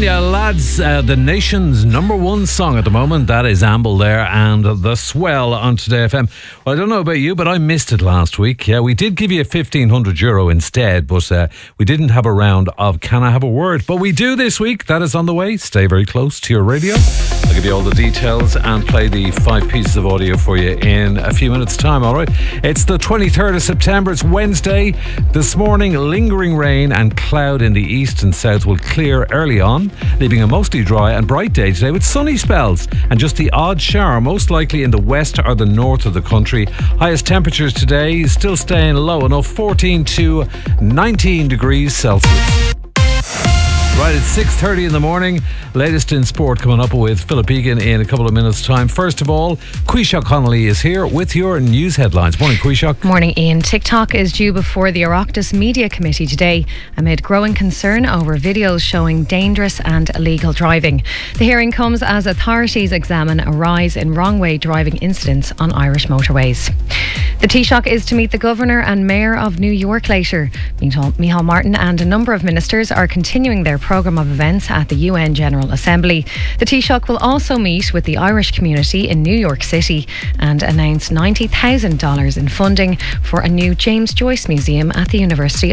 Tanya, lads, the nation's number one song at the moment, that is Amble there and The Swell on Today FM. Well, I don't know about you, but I missed it last week. Yeah, we did give you €1,500 instead, but we didn't have a round of Can I Have a Word? But we do this week. That is on the way. Stay very close to your radio. I'll give you all the details and play the 5 pieces of audio for you in a few minutes' time, all right? It's the 23rd of September. It's Wednesday. This morning, lingering rain and cloud in the east and south will clear early on, leaving a mostly dry and bright day today with sunny spells and just the odd shower, most likely in the west or the north of the country. Highest temperatures today still staying low enough, 14 to 19 degrees Celsius. Right, it's 6:30 in the morning. Latest in sport coming up with Philip Egan in a couple of minutes' time. First of all, Quishak Connolly is here with your news headlines. Morning, Quishak. Morning, Ian. TikTok is due before the Oireachtas Media Committee today amid growing concern over videos showing dangerous and illegal driving. The hearing comes as authorities examine a rise in wrong-way driving incidents on Irish motorways. The Taoiseach is to meet the Governor and Mayor of New York later. Micheál Martin and a number of ministers are continuing their programme of events at the UN General Assembly. The Taoiseach will also meet with the Irish community in New York City and announce $90,000 in funding for a new James Joyce Museum at the University